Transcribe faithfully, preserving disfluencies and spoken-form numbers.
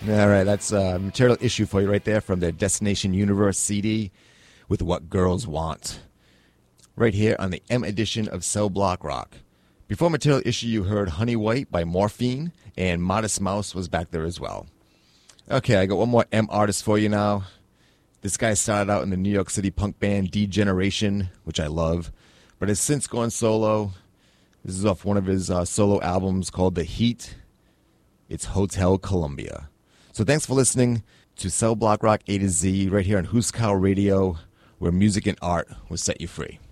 All right, that's a material issue for you right there from their Destination Universe C D with What Girls Want. Right here on the M edition of Cell Block Rock. Before material issue, you heard Honey White by Morphine, and Modest Mouse was back there as well. Okay, I got one more M artist for you now. This guy started out in the New York City punk band D-Generation, which I love, but has since gone solo. This is off one of his uh, solo albums called The Heat. It's Hotel Columbia. So thanks for listening to Cell Block Rock A to Z right here on Huskow Radio, where music and art will set you free.